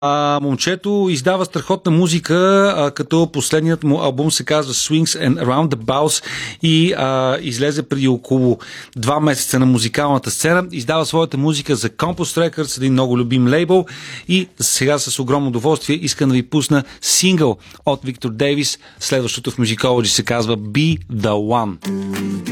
Момчето издава страхотна музика, като последният му албум се казва Swings and Roundabouts и излезе преди около 2 месеца на музикалната сцена. Издава своята музика за Compost Records, един много любим лейбъл, и сега с огромно удоволствие искам да ви пусна сингъл от Виктор Дейвис. Следващото в Musicology се казва Be The One.